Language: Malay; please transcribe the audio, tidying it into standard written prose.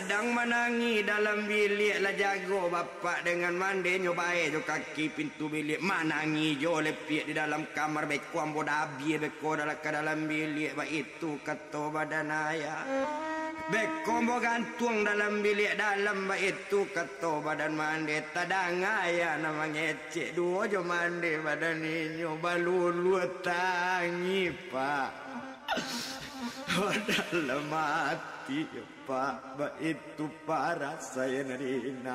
Sadang menangi dalam bilik lah jago bapak dengan mandi nyobai jo kaki pintu bilik menangi jo lepik di dalam kamar beko ambo dabi beko dalam bilik ba itu kata badan ayah beko ambo gantung dalam bilik dalam ba itu kata badan mandi tadang ayah nama ngecek dua jo mandi badan ini balulu tangi pak dalam mati pak ba itu parah saya nerina